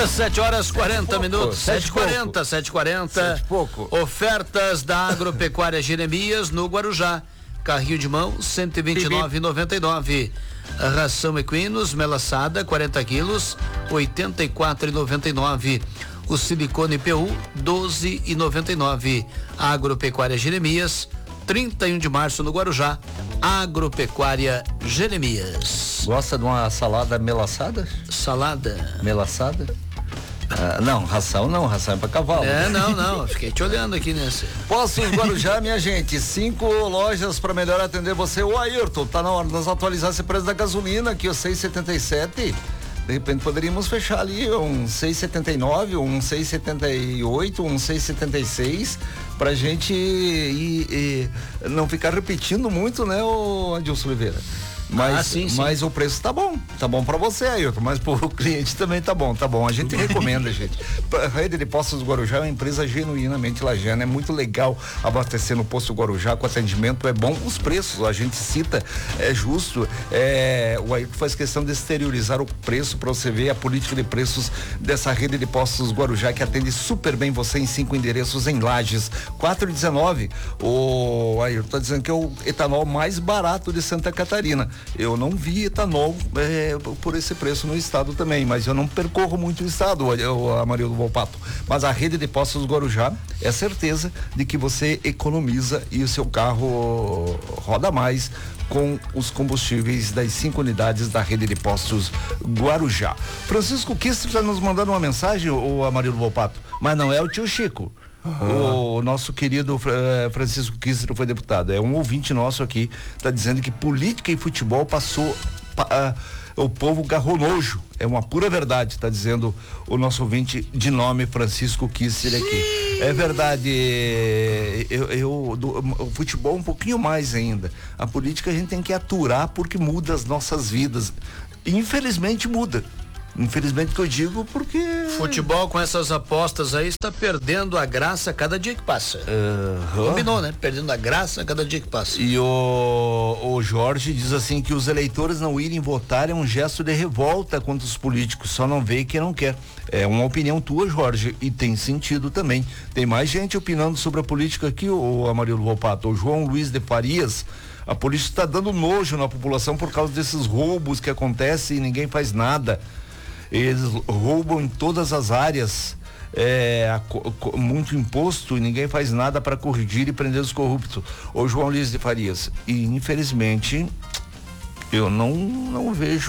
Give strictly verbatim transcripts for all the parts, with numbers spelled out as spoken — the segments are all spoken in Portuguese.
sete horas quarenta minutos, sete e quarenta, sete e quarenta. pouco. Ofertas da Agropecuária Jeremias no Guarujá. Carrinho de mão, cento e vinte e nove reais e noventa e nove centavos. Ração equinos, melaçada, quarenta quilos, oitenta e quatro reais e noventa e nove centavos. O silicone P U, doze reais e noventa e nove centavos. Agropecuária Jeremias, trinta e um de março no Guarujá. Agropecuária Jeremias. Gosta de uma salada melaçada? Salada? Melaçada? Ah, não, ração não, ração é pra cavalo. É, não, não, fiquei te olhando aqui nesse. Postos Guarujá, minha gente, cinco lojas para melhor atender você. Ô Ayrton, tá na hora de nós atualizar esse preço da gasolina aqui, o seis e setenta e sete. De repente poderíamos fechar ali um seis e setenta e nove, um seis e setenta e oito, um seis e setenta e seis, pra gente ir, ir, não ficar repetindo muito, né, o Adilson Oliveira? Mas, ah, sim, sim. mas o preço tá bom, tá bom pra você, Ayrton, mas pro cliente também tá bom, tá bom, a gente recomenda, gente. A Rede de Postos Guarujá é uma empresa genuinamente lajana, é muito legal abastecer no Posto Guarujá, com atendimento é bom, os preços, a gente cita, é justo, é, o Ayrton faz questão de exteriorizar o preço pra você ver a política de preços dessa Rede de Postos Guarujá, que atende super bem você em cinco endereços em Lages. Quatro e dezenove, o Ayrton tá dizendo que é o etanol mais barato de Santa Catarina. Eu não vi etanol é, por esse preço no estado também, mas eu não percorro muito o estado, o Amarildo Volpato. Mas a Rede de Postos Guarujá é certeza de que você economiza e o seu carro roda mais com os combustíveis das cinco unidades da Rede de Postos Guarujá. Francisco Kister está nos mandando uma mensagem, o Amarildo Volpato, mas não é o tio Chico. O nosso querido uh, Francisco Kister foi deputado, é um ouvinte nosso aqui, tá dizendo que política e futebol passou, uh, o povo garrou nojo, é uma pura verdade, tá dizendo o nosso ouvinte de nome Francisco Kister aqui. É verdade, eu, eu do, o futebol um pouquinho mais ainda, a política a gente tem que aturar porque muda as nossas vidas, infelizmente muda. Infelizmente que eu digo porque... Futebol com essas apostas aí está perdendo a graça cada dia que passa. Uh-huh. Combinou, né? Perdendo a graça cada dia que passa. E o, o Jorge diz assim que os eleitores não irem votar é um gesto de revolta contra os políticos, só não vê quem não quer. É uma opinião tua, Jorge, e tem sentido também. Tem mais gente opinando sobre a política aqui, o Amarildo Volpato. O João Luiz de Farias, a polícia está dando nojo na população por causa desses roubos que acontecem e ninguém faz nada. Eles roubam em todas as áreas, é, a, co, muito imposto e ninguém faz nada para corrigir e prender os corruptos. O João Luiz de Farias, e infelizmente eu não, não vejo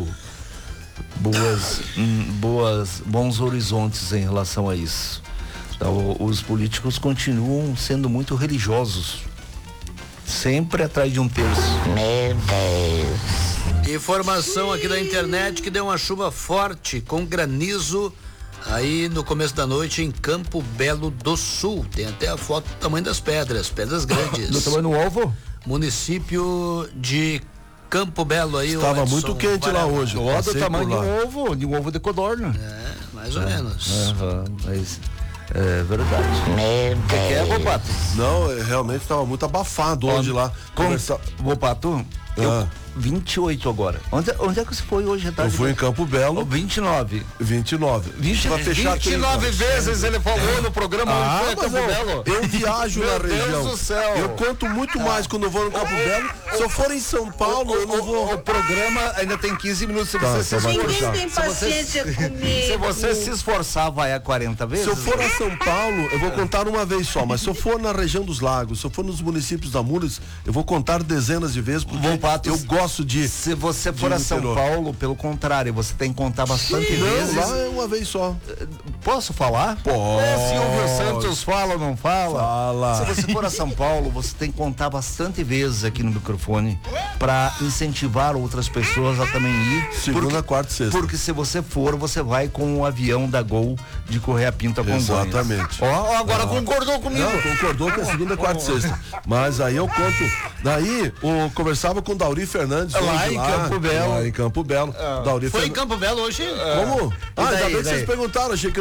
boas, boas, bons horizontes em relação a isso. Então, os políticos continuam sendo muito religiosos, sempre atrás de um terço. Meu Deus. Informação aqui da internet que deu uma chuva forte com granizo aí no começo da noite em Campo Belo do Sul. Tem até a foto do tamanho das pedras, pedras grandes. Do tamanho do ovo? Município de Campo Belo aí. Estava muito quente lá hoje. Ó, do tamanho de um ovo, de um ovo de codorna. É, mais ou é, menos. Uhum, mas é verdade. Meu O que é, Volpato? Não, realmente estava muito abafado Onde, hoje lá. Conversa... Volpato, Ah. eu vinte e oito agora. Onde, onde é que você foi hoje à tarde? Eu fui em Campo Belo. vinte e nove. vinte e nove. vinte, Vai fechar vinte e nove vezes ele falou no programa. Ah, onde foi mas Campo eu, Belo. eu viajo Meu na Deus região. do céu. Eu conto muito mais quando eu vou no Campo Belo. Se eu for em São Paulo, o, eu não vou. O, o programa ainda tem quinze minutos. Se Tá, você se tá, vai esforçar. Ninguém tem paciência se você, comigo. Se você se esforçar, vai a quarenta vezes. Se eu for a São Paulo, eu vou contar uma vez só, mas se eu for na região dos lagos, se eu for nos municípios da Mures, eu vou contar dezenas de vezes, porque Volpato, eu gosto de... Se você for a São interior. Paulo, pelo contrário, você tem que contar bastante Não, vezes. lá é uma vez só. Posso falar? Pode. É, Silvio Santos fala ou não fala? Fala. Se você for a São Paulo, você tem que contar bastante vezes aqui no microfone para incentivar outras pessoas a também ir. Segunda, porque, quarta e sexta. Porque se você for, você vai com o avião da Gol de Correia Pinto a Congonhas. Exatamente. Ó, ó, agora concordou comigo. Não, concordou que é segunda, quarta e sexta. Mas aí eu conto. Daí, eu conversava com o Dauri Fernandes. Lá hoje, em Campo Belo. Lá em Campo Belo. Dauri Foi em Fernandes. Campo Belo hoje? Como? Ah, daí, ainda bem que daí? vocês perguntaram, achei que eu não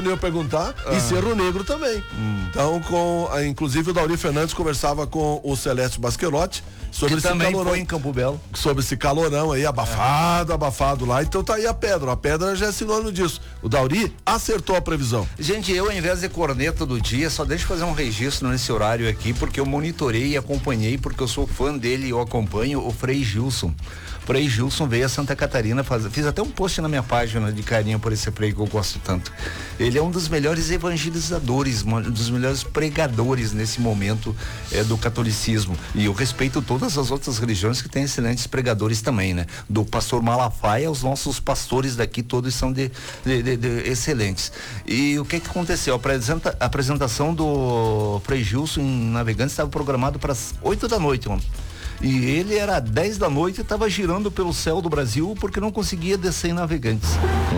eu ia perguntar, Ah. e Cerro Negro também. Hum. Então, com, a- inclusive o Dauri Fernandes conversava com o Celeste Basquelotti sobre Que esse também calorão. foi em Campo Belo. Sobre esse calorão aí, abafado, abafado lá. Então tá aí a pedra. A pedra já é sinônimo disso. O Dauri acertou a previsão. Gente, eu, ao invés de corneta do dia, só deixa eu fazer um registro nesse horário aqui, porque eu monitorei e acompanhei, porque eu sou fã dele e eu acompanho o Frei Gilson. Frei Gilson veio a Santa Catarina fazer, fiz até um post na minha página de carinho por esse Frei que eu gosto tanto. Ele é um dos melhores evangelizadores, um dos melhores pregadores nesse momento é, do catolicismo. E eu respeito todas as outras religiões que têm excelentes pregadores também, né? Do pastor Malafaia, os nossos pastores daqui todos são de, de, de, de excelentes. E o que que aconteceu? A, apresenta, a apresentação do Frei Gilson em Navegantes estava programado para as oito da noite ontem. E ele era dez da noite e estava girando pelo céu do Brasil porque não conseguia descer em Navegantes.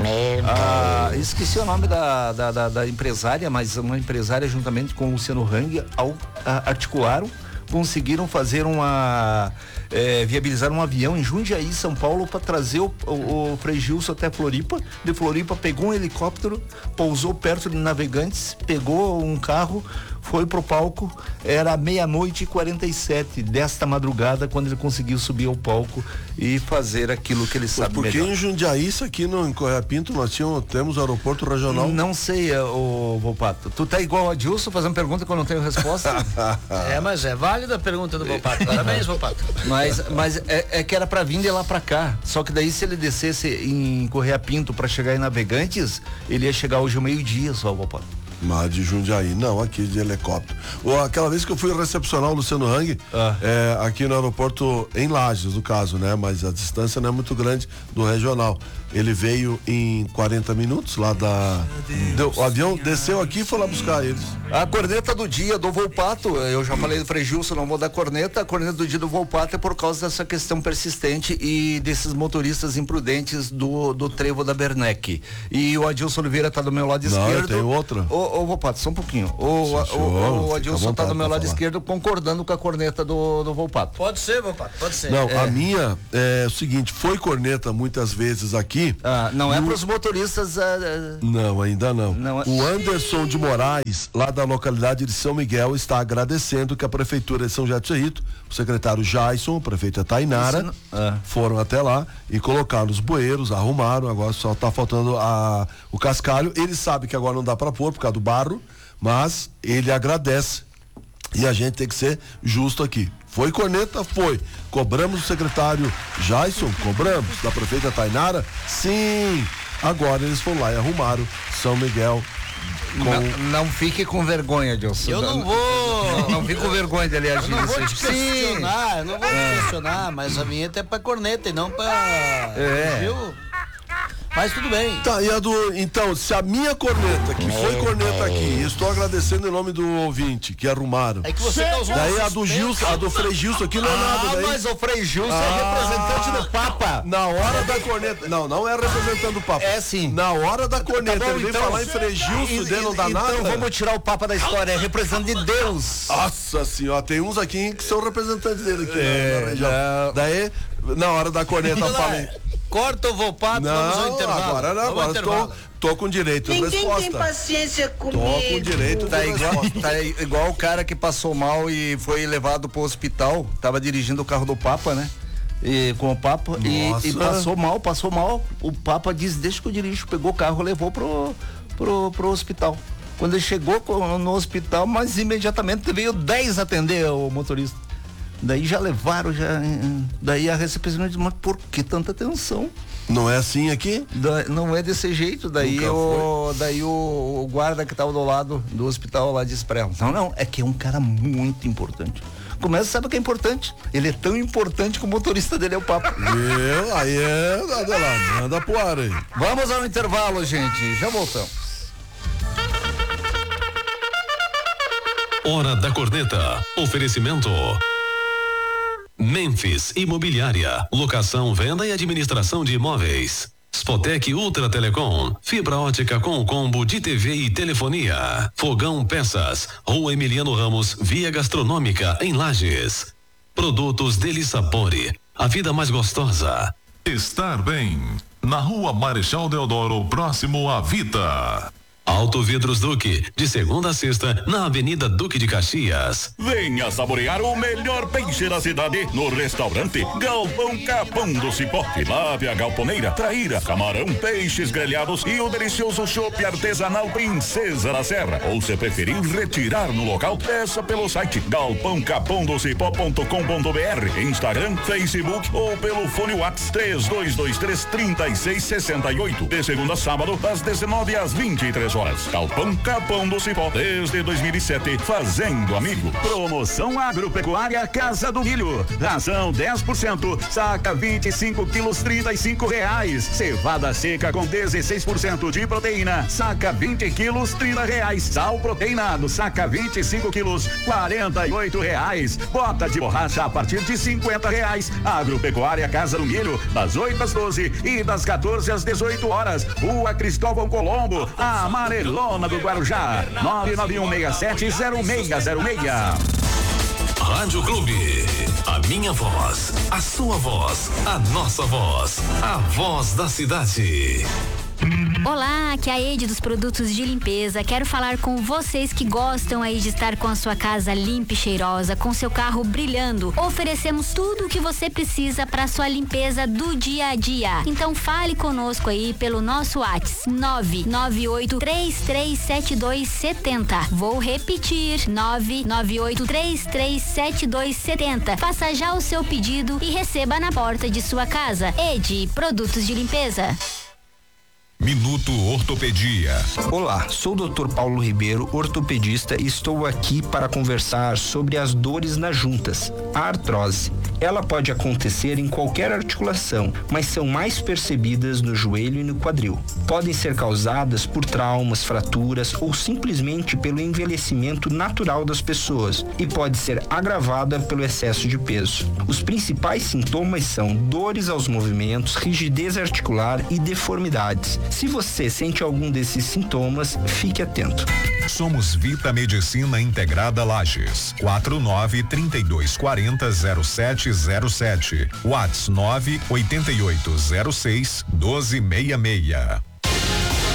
Ah, esqueci o nome da, da, da, da empresária, mas uma empresária juntamente com o Luciano Hang ao, a, articularam, conseguiram fazer uma é, viabilizar um avião em Jundiaí, São Paulo, para trazer o, o, o Frei Gilson até Floripa. De Floripa pegou um helicóptero, pousou perto de Navegantes, pegou um carro, foi pro palco, era meia-noite e quarenta e sete desta madrugada, quando ele conseguiu subir ao palco e fazer aquilo que ele sabe Porque melhor. em Jundiaí, isso aqui no, em Correia Pinto, nós tínhamos, temos o aeroporto regional. Não sei, ô Volpato. Tu tá igual a Dilson fazendo pergunta que eu não tenho resposta? É, mas é válida a pergunta do Volpato. Parabéns, Volpato. Mas, mas é, é que era pra vir de lá pra cá. Só que daí, se ele descesse em Correia Pinto pra chegar em Navegantes, ele ia chegar hoje ao meio-dia só, Volpato. Mas de Jundiaí, não, aqui de helicóptero. Ou aquela vez que eu fui recepcionar o Luciano Hang, Ah. é, aqui no aeroporto, em Lages, no caso, né? Mas a distância não é muito grande do regional. Ele veio em quarenta minutos lá da. Deu, o avião desceu aqui e foi lá buscar eles. A corneta do dia do Volpato, eu já falei do Frei Gilson, não vou dar corneta. A corneta do dia do Volpato é por causa dessa questão persistente e desses motoristas imprudentes do, do trevo da Bernec. E o Adilson Oliveira tá do meu lado Não, esquerdo. eu tenho outra. Ô, ô Volpato, só um pouquinho. O, Sim, o, senhor, o, o fica Adilson à vontade tá do meu pra lado falar. esquerdo concordando com a corneta do, do Volpato. Pode ser, Volpato, pode ser. Não, É. a minha é o seguinte, foi corneta muitas vezes aqui. Ah, não é E o- para os motoristas. ah, ah, Não, ainda não. Não é- O Anderson de Moraes, lá da localidade de São Miguel, está agradecendo que a Prefeitura de São José do Cerrito, o secretário Jason, o prefeito é Tainara, Isso não- ah. foram até lá e colocaram os bueiros, arrumaram, agora só está faltando a, o cascalho. Ele sabe que agora não dá para pôr por causa do barro, mas ele agradece. E a gente tem que ser justo aqui. Foi corneta? Foi. Cobramos o secretário Jason? Cobramos. Da prefeita Tainara? Sim. Agora eles foram lá e arrumaram São Miguel com... Não, não fique com vergonha, Adilson. Eu não vou. Não, não fique com vergonha dele Eu agir. não vou te desse jeito. Sim. questionar, eu não vou te questionar, mas a vinheta é pra corneta e não pra. É. Viu? Mas tudo bem. Tá, e a do. Então, se a minha corneta, que foi corneta aqui, estou agradecendo em nome do ouvinte, que arrumaram. É que você causou Daí um a do suspense. Gilson, a do Frei Gilson aqui não é nada, Ah, daí. mas o Frei Gilson Ah. é representante do Papa. Na hora da corneta. Não, não é representando o papo. É sim. Na hora da corneta. Tá bom, ele veio então. falar em Frei Gilson, dele não dá então nada. vamos tirar o Papa da história, é representante de Deus. Nossa senhora, tem uns aqui que são representantes dele aqui É, na, na região. não. Daí, na hora da corneta, eu falei. Corta o Volpato, vamos ao Não, intervalo. agora não, Vamos ao agora intervalo. tô, tô com direito de Ninguém resposta. tem paciência comigo. Tô com direito de Tá igual, resposta. tá igual o cara que passou mal e foi levado pro hospital, tava dirigindo o carro do Papa, né? E, com o Papa e, Nossa. e passou mal, passou mal. O Papa diz, deixa que eu dirijo, pegou o carro, levou pro, pro, pro hospital. Quando ele chegou co- no hospital, mas imediatamente veio dez atender o motorista. Daí já levaram, já. Daí a recepcionista disse, mas por que tanta tensão? Não é assim aqui? Da- não é desse jeito, daí Nunca o, daí o, o guarda que estava do lado do hospital lá disse pra ela, não, não, é que é um cara muito importante. Começa, sabe o que é importante? Ele é tão importante que o motorista dele é o Papa. Eu, aí é, anda lá, manda pro ar aí. Vamos ao intervalo, gente, já voltamos. Hora da Corneta. Oferecimento. Memphis Imobiliária. Locação, venda e administração de imóveis. Spotec Ultra Telecom. Fibra ótica com combo de T V e telefonia. Fogão Peças. Rua Emiliano Ramos, Via Gastronômica, em Lages. Produtos Deli Sapore. A vida mais gostosa. Estar bem. Na rua Marechal Deodoro, próximo à Vita. Auto Vidros Duque, de segunda a sexta, na Avenida Duque de Caxias. Venha saborear o melhor peixe da cidade no restaurante Galpão Capão do Cipó. Tilápia, galponeira, traíra, camarão, peixes grelhados e o delicioso chopp artesanal Princesa da Serra. Ou se preferir retirar no local, peça pelo site galpão capão do cipó ponto com ponto br, Instagram, Facebook ou pelo fone WhatsApp três dois dois três, três seis seis oito. De segunda a sábado, das dezenove às vinte e três horas. Galpão Capão do Cipó, desde dois mil e sete, fazendo amigo. Promoção agropecuária Casa do Milho. Ração dez por cento, saca vinte e cinco quilos, trinta e cinco reais. Cevada seca com dezesseis por cento de proteína, saca vinte quilos, trinta reais. Sal proteinado, saca vinte e cinco quilos, quarenta e oito reais. Bota de borracha a partir de cinquenta reais. Agropecuária Casa do Milho, das oito às doze e das quatorze às dezoito horas. Rua Cristóvão Colombo, a Amarelona do Guarujá. nove nove um seis sete zero seis zero seis. Rádio Clube, a minha voz, a sua voz, a nossa voz, a voz da cidade. Olá, aqui é a Ede dos produtos de limpeza. Quero falar com vocês que gostam aí de estar com a sua casa limpa e cheirosa, com seu carro brilhando. Oferecemos tudo o que você precisa para sua limpeza do dia a dia. Então fale conosco aí pelo nosso WhatsApp nove nove oito três três sete dois sete zero. Vou repetir, nove nove oito três três sete dois sete zero. Faça já o seu pedido e receba na porta de sua casa. Ede, produtos de limpeza. Minuto Ortopedia. Olá, sou o doutor Paulo Ribeiro, ortopedista, e estou aqui para conversar sobre as dores nas juntas. A artrose. Ela pode acontecer em qualquer articulação, mas são mais percebidas no joelho e no quadril. Podem ser causadas por traumas, fraturas ou simplesmente pelo envelhecimento natural das pessoas e pode ser agravada pelo excesso de peso. Os principais sintomas são dores aos movimentos, rigidez articular e deformidades. Se você sente algum desses sintomas, fique atento. Somos Vita Medicina Integrada Lages. quatro nove três dois quatro zero zero sete zero sete. WhatsApp nove oito oito zero seis um dois seis seis.